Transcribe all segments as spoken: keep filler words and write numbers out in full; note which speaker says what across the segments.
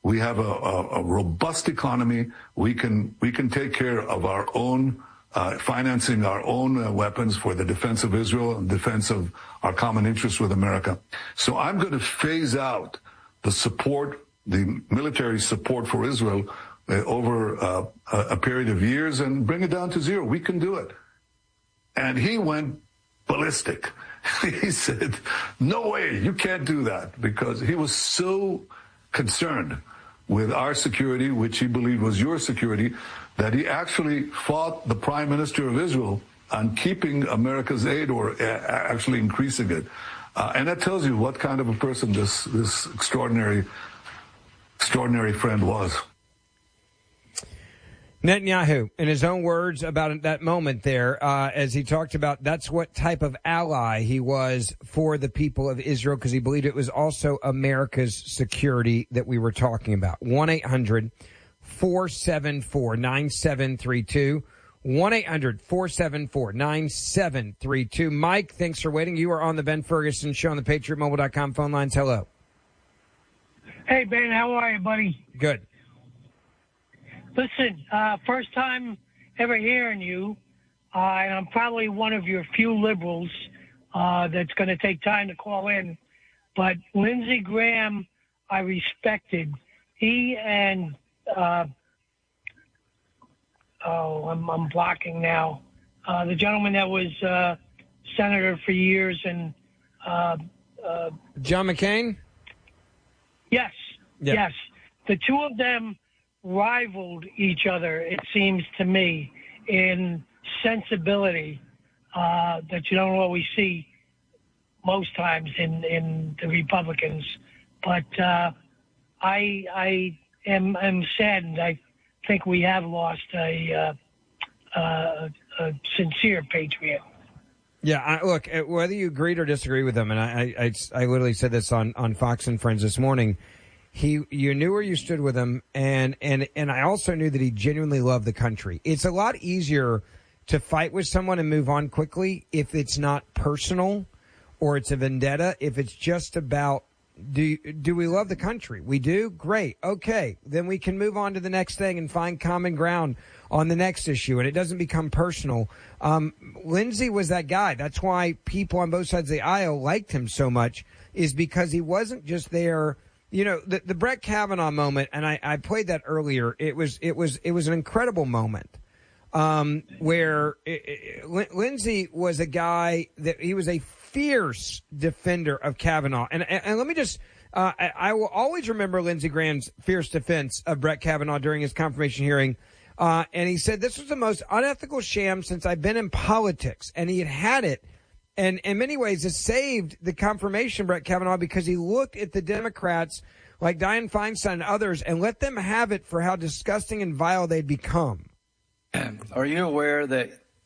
Speaker 1: We have a, a, a robust economy. We can we can take care of our own, uh, financing our own uh, weapons for the defense of Israel and defense of our common interests with America. So I'm going to phase out the support, the military support for Israel uh, over uh, a, a period of years and bring it down to zero. We can do it. And he went ballistic. He said, no way, you can't do that, because he was so concerned with our security, which he believed was your security, that he actually fought the Prime Minister of Israel on keeping America's aid or actually increasing it. Uh, and that tells you what kind of a person this, this extraordinary, extraordinary friend was.
Speaker 2: Netanyahu, in his own words about that moment there, uh, as he talked about, that's what type of ally he was for the people of Israel, because he believed it was also America's security that we were talking about. one eight hundred four seven four nine seven three two. one eight hundred four seven four nine seven three two. Mike, thanks for waiting. You are on the Ben Ferguson Show on the Patriot Mobile dot com phone lines. Hello.
Speaker 3: Hey, Ben, how are you, buddy?
Speaker 2: Good.
Speaker 3: Listen, uh, first time ever hearing you, uh, and I'm probably one of your few liberals uh, that's going to take time to call in. But Lindsey Graham, I respected. He and, uh, oh, I'm, I'm blocking now, uh, the gentleman that was uh, senator for years and uh, uh,
Speaker 2: John McCain?
Speaker 3: Yes,
Speaker 2: yeah.
Speaker 3: yes. The two of them rivaled each other, it seems to me, in sensibility uh, that you don't always see most times in, in the Republicans. But uh, I I am, am saddened. I think we have lost a, uh, uh, a sincere patriot.
Speaker 2: Yeah, I, look, whether you agreed or disagree with him, and I, I, I literally said this on, on Fox and Friends this morning, He, you knew where you stood with him, and, and, and I also knew that he genuinely loved the country. It's a lot easier to fight with someone and move on quickly if it's not personal or it's a vendetta. If it's just about, do, do we love the country? We do? Great. Okay. Then we can move on to the next thing and find common ground on the next issue, and it doesn't become personal. Um, Lindsey was that guy. That's why people on both sides of the aisle liked him so much, is because he wasn't just there. You know, the, the Brett Kavanaugh moment, and I, I played that earlier. It was, it was, it was an incredible moment, um, where it, it, Lindsey was a guy that he was a fierce defender of Kavanaugh. And, and, and let me just, uh, I, I will always remember Lindsey Graham's fierce defense of Brett Kavanaugh during his confirmation hearing. Uh, and he said, this was the most unethical sham since I've been in politics. And he had had it. And in many ways, it saved the confirmation of Brett Kavanaugh, because he looked at the Democrats like Dianne Feinstein and others and let them have it for how disgusting and vile they'd become.
Speaker 4: Are you aware that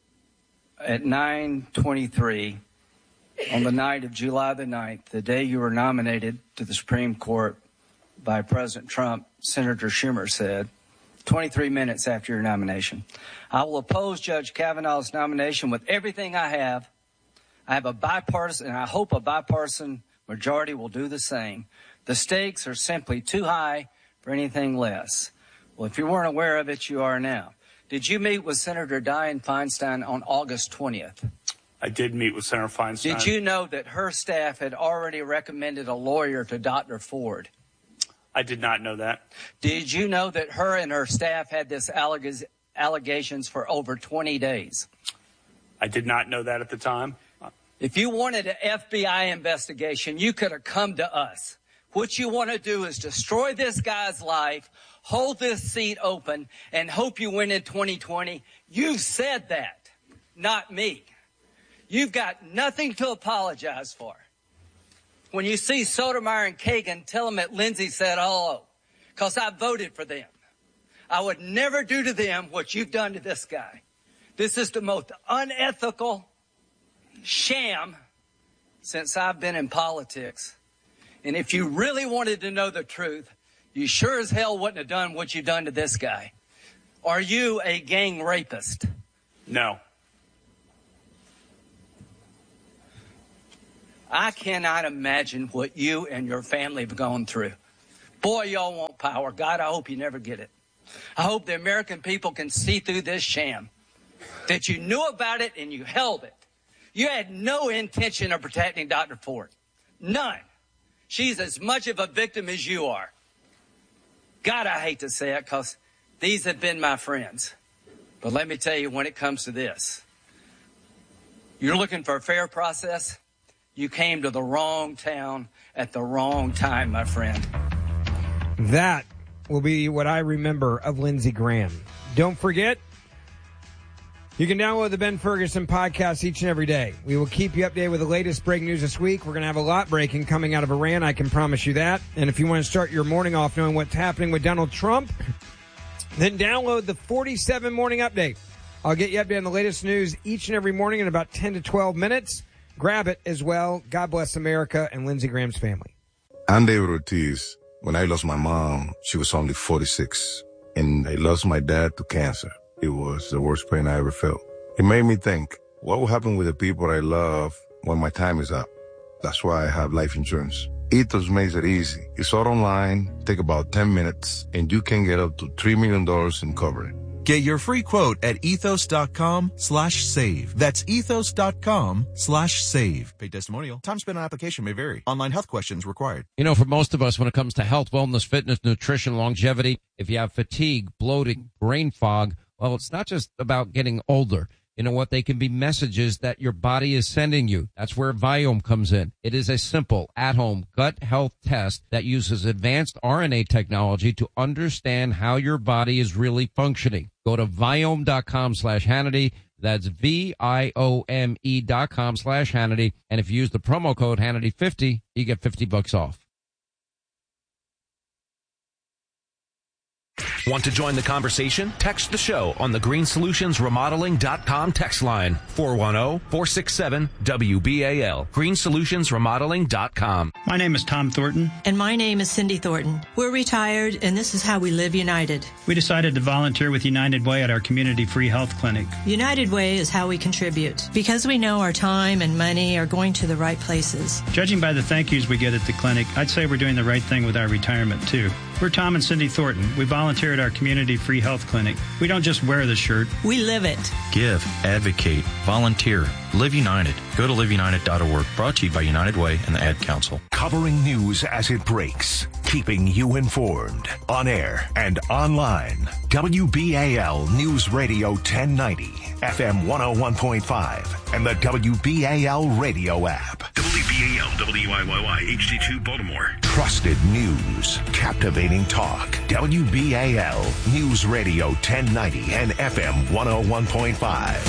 Speaker 4: at nine twenty-three on the night of July the ninth, the day you were nominated to the Supreme Court by President Trump, Senator Schumer said, twenty-three minutes after your nomination, I will oppose Judge Kavanaugh's nomination with everything I have. I have a bipartisan, and I hope a bipartisan majority will do the same. The stakes are simply too high for anything less. Well, if you weren't aware of it, you are now. Did you meet with Senator Dianne Feinstein on August twentieth?
Speaker 5: I did meet with Senator Feinstein.
Speaker 4: Did you know that her staff had already recommended a lawyer to Doctor Ford?
Speaker 5: I did not know that.
Speaker 4: Did you know that her and her staff had this alleg- allegations for over twenty days?
Speaker 5: I did not know that at the time.
Speaker 4: If you wanted an F B I investigation, you could have come to us. What you want to do is destroy this guy's life, hold this seat open, and hope you win in twenty twenty. You said that, not me. You've got nothing to apologize for. When you see Sotomayor and Kagan, tell them that Lindsey said hello, because I voted for them. I would never do to them what you've done to this guy. This is the most unethical sham since I've been in politics. And if you really wanted to know the truth, you sure as hell wouldn't have done what you've done to this guy. Are you a gang rapist?
Speaker 5: No.
Speaker 4: I cannot imagine what you and your family have gone through. Boy, y'all want power. God, I hope you never get it. I hope the American people can see through this sham, that you knew about it and you held it. You had no intention of protecting Doctor Ford. None. She's as much of a victim as you are. God, I hate to say it because these have been my friends. But let me tell you, when it comes to this, you're looking for a fair process. You came to the wrong town at the wrong time, my friend.
Speaker 2: That will be what I remember of Lindsey Graham. Don't forget, you can download the Ben Ferguson podcast each and every day. We will keep you updated with the latest breaking news this week. We're going to have a lot breaking coming out of Iran, I can promise you that. And if you want to start your morning off knowing what's happening with Donald Trump, then download the forty-seven Morning Update. I'll get you updated on the latest news each and every morning in about ten to twelve minutes. Grab it as well. God bless America and Lindsey Graham's family.
Speaker 6: I'm David Ortiz. When I lost my mom, she was only forty-six, and I lost my dad to cancer. It was the worst pain I ever felt. It made me think, what will happen with the people I love when my time is up? That's why I have life insurance. Ethos makes it easy. It's all online, take about ten minutes, and you can get up to three million dollars in coverage.
Speaker 7: Get your free quote at ethos.com slash save. That's ethos.com slash save. Paid testimonial. Time spent on application may vary. Online health questions required.
Speaker 8: You know, for most of us, when it comes to health, wellness, fitness, nutrition, longevity, if you have fatigue, bloating, brain fog, well, it's not just about getting older. You know what? They can be messages that your body is sending you. That's where Viome comes in. It is a simple, at-home gut health test that uses advanced R N A technology to understand how your body is really functioning. Go to Viome.com slash Hannity. That's V-I-O-M-E dot com slash Hannity. And if you use the promo code Hannity fifty, you get fifty bucks off.
Speaker 9: Want to join the conversation? Text the show on the green solutions remodeling dot com text line, four one zero, four six seven, W B A L, green solutions remodeling dot com.
Speaker 10: My name is Tom Thornton.
Speaker 11: And my name is Cindy Thornton. We're retired, and this is how we live united.
Speaker 10: We decided to volunteer with United Way at our community free health clinic.
Speaker 11: United Way is how we contribute, because we know our time and money are going to the right places.
Speaker 10: Judging by the thank yous we get at the clinic, I'd say we're doing the right thing with our retirement, too. We're Tom and Cindy Thornton. We volunteer at our community free health clinic. We don't just wear the shirt.
Speaker 11: We live it.
Speaker 12: Give, advocate, volunteer, live united. Go to live united dot org. Brought to you by United Way and the Ad Council.
Speaker 13: Covering news as it breaks. Keeping you informed. On air and online. W B A L News Radio ten ninety. F M one oh one point five. And the W B A L radio app.
Speaker 14: W B A L W I Y Y H D two Baltimore.
Speaker 13: Trusted news. Captivating talk. W B A L News Radio ten ninety and F M one oh one point five.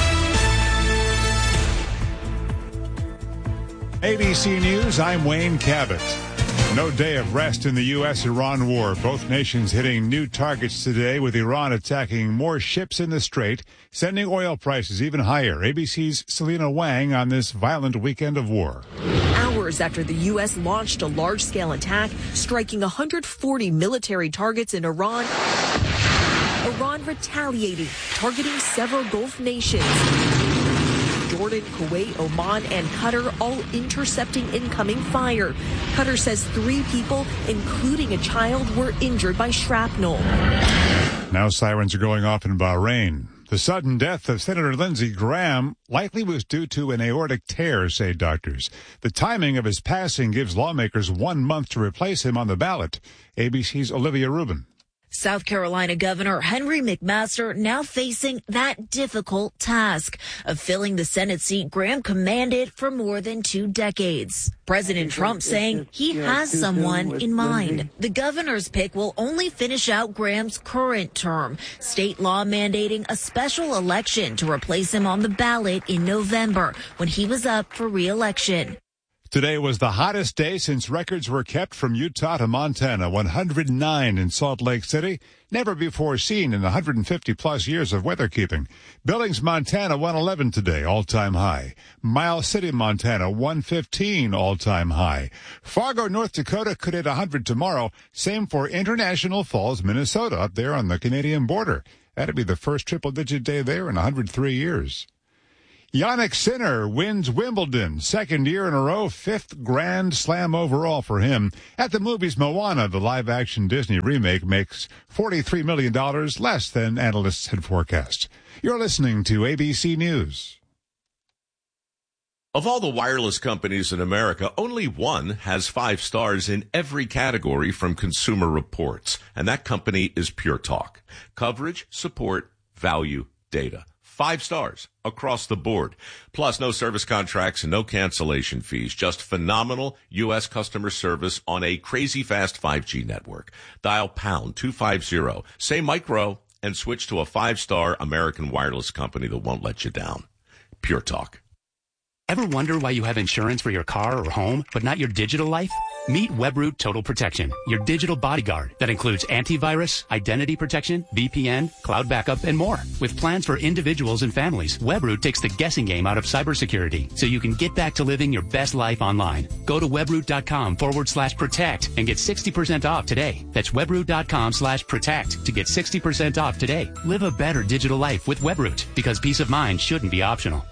Speaker 15: A B C News, I'm Wayne Cabot. No day of rest in the U S Iran war. Both nations hitting new targets today, with Iran attacking more ships in the Strait, sending oil prices even higher. A B C's Selena Wang on this violent weekend of war.
Speaker 16: Hours after the U S launched a large-scale attack, striking one hundred forty military targets in Iran, Iran retaliating, targeting several Gulf nations. Jordan, Kuwait, Oman, and Qatar all intercepting incoming fire. Qatar says three people, including a child, were injured by shrapnel.
Speaker 15: Now sirens are going off in Bahrain. The sudden death of Senator Lindsey Graham likely was due to an aortic tear, say doctors. The timing of his passing gives lawmakers one month to replace him on the ballot. A B C's Olivia Rubin.
Speaker 17: South Carolina Governor Henry McMaster now facing that difficult task of filling the Senate seat Graham commanded for more than two decades. President Trump saying he has someone in mind. The governor's pick will only finish out Graham's current term, state law mandating a special election to replace him on the ballot in November when he was up for re-election.
Speaker 15: Today was the hottest day since records were kept from Utah to Montana, one hundred nine in Salt Lake City, never before seen in one hundred fifty plus years of weather keeping. Billings, Montana, one eleven today, all-time high. Miles City, Montana, one fifteen, all-time high. Fargo, North Dakota could hit one hundred tomorrow. Same for International Falls, Minnesota, up there on the Canadian border. That'd be the first triple-digit day there in one hundred three years. Jannik Sinner wins Wimbledon, second year in a row, fifth Grand Slam overall for him. At the movies, Moana, the live-action Disney remake, makes forty-three million dollars less than analysts had forecast. You're listening to A B C News.
Speaker 18: Of all the wireless companies in America, only one has five stars in every category from Consumer Reports, and that company is Pure Talk. Coverage, support, value, data. Five stars across the board. Plus, no service contracts and no cancellation fees. Just phenomenal U S customer service on a crazy fast five G network. Dial pound two fifty, say micro, and switch to a five-star American wireless company that won't let you down. Pure Talk.
Speaker 19: Ever wonder why you have insurance for your car or home, but not your digital life? Meet WebRoot Total Protection, your digital bodyguard that includes antivirus, identity protection, V P N, cloud backup, and more. With plans for individuals and families, WebRoot takes the guessing game out of cybersecurity so you can get back to living your best life online. Go to webroot.com forward slash protect and get sixty percent off today. That's webroot.com slash protect to get sixty percent off today. Live a better digital life with WebRoot, because peace of mind shouldn't be optional.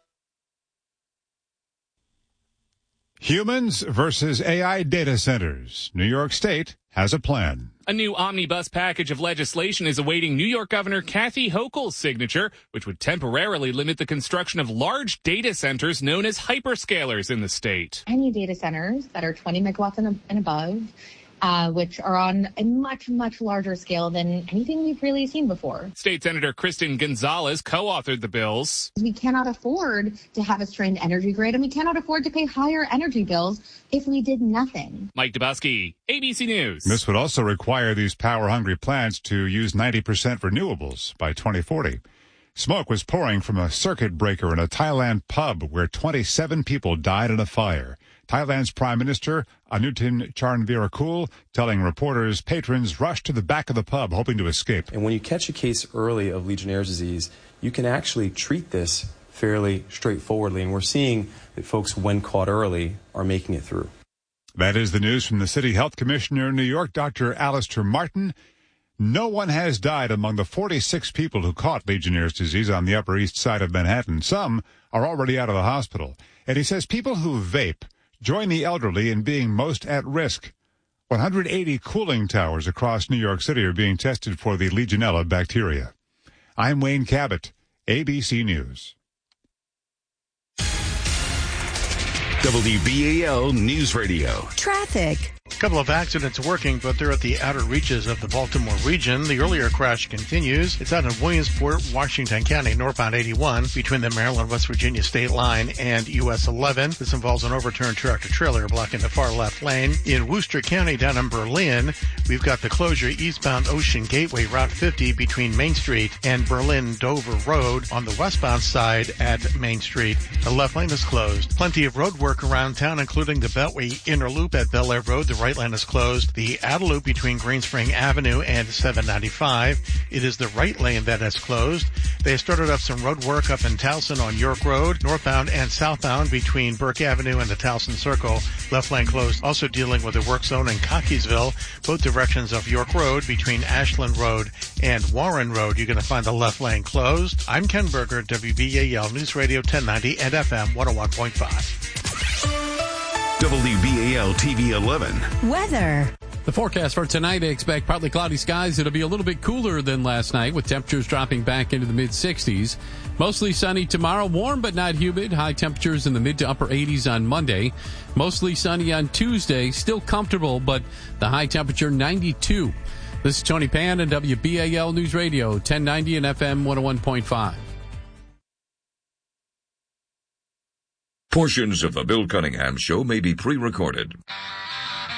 Speaker 15: Humans versus A I data centers. New York State has a plan.
Speaker 20: A new omnibus package of legislation is awaiting New York Governor Kathy Hochul's signature, which would temporarily limit the construction of large data centers known as hyperscalers in the state.
Speaker 21: Any data centers that are twenty megawatts and, and above, uh, which are on a much, much larger scale than anything we've really seen before.
Speaker 20: State Senator Kristen Gonzalez co-authored the bills.
Speaker 21: We cannot afford to have a strained energy grid, and we cannot afford to pay higher energy bills if we did nothing.
Speaker 20: Mike Dubusky, A B C News.
Speaker 15: This would also require these power-hungry plants to use ninety percent renewables by twenty forty. Smoke was pouring from a circuit breaker in a Thailand pub where twenty-seven people died in a fire. Thailand's Prime Minister, Anutin Charnvirakul, telling reporters patrons rushed to the back of the pub hoping to escape.
Speaker 22: And when you catch a case early of Legionnaire's disease, you can actually treat this fairly straightforwardly. And we're seeing that folks, when caught early, are making it through.
Speaker 15: That is the news from the City Health Commissioner in New York, Doctor Alistair Martin. No one has died among the forty-six people who caught Legionnaire's disease on the Upper East Side of Manhattan. Some are already out of the hospital. And he says people who vape join the elderly in being most at risk. one hundred eighty cooling towers across New York City are being tested for the Legionella bacteria. I'm Wayne Cabot, A B C News.
Speaker 13: W B A L News Radio.
Speaker 23: Traffic.
Speaker 24: A couple of accidents working, but they're at the outer reaches of the Baltimore region. The earlier crash continues. It's out in Williamsport, Washington County, northbound eighty-one, between the Maryland-West Virginia state line and U S eleven. This involves an overturned tractor-trailer blocking the far left lane. In Worcester County, down in Berlin, we've got the closure eastbound Ocean Gateway, Route fifty, between Main Street and Berlin-Dover Road on the westbound side at Main Street. The left lane is closed. Plenty of road work around town, including the Beltway Inner Loop at Bel Air Road. The right lane is closed. The outer loop between Greenspring Avenue and seven ninety-five. It is the right lane that is closed. They started up some road work up in Towson on York Road, northbound and southbound between Burke Avenue and the Towson Circle. Left lane closed. Also dealing with a work zone in Cockeysville, both directions of York Road between Ashland Road and Warren Road. You're going to find the left lane closed. I'm Ken Berger, W B A L News Radio ten ninety and F M one oh one point five.
Speaker 13: W B A L T V eleven.
Speaker 23: Weather.
Speaker 25: The forecast for tonight, they expect partly cloudy skies. It'll be a little bit cooler than last night, with temperatures dropping back into the mid sixties. Mostly sunny tomorrow, warm but not humid. High temperatures in the mid to upper eighties on Monday. Mostly sunny on Tuesday, still comfortable, but the high temperature ninety-two. This is Tony Pan and W B A L News Radio, ten ninety and F M one oh one point five.
Speaker 26: Portions of the Bill Cunningham Show may be pre-recorded.